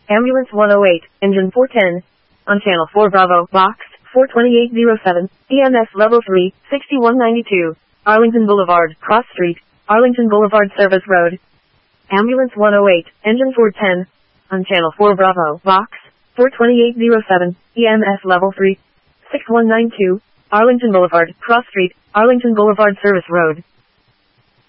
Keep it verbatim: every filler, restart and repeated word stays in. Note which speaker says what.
Speaker 1: Ambulance one oh eight, engine four ten. On channel four Bravo, box four twenty-eight oh seven, E M S level three, sixty-one ninety-two. Arlington Boulevard, Cross Street, Arlington Boulevard Service Road. Ambulance one oh eight, engine four ten. On channel four Bravo, box four twenty-eight oh seven, E M S level three, sixty-one ninety-two. Arlington Boulevard, Cross Street, Arlington Boulevard Service Road.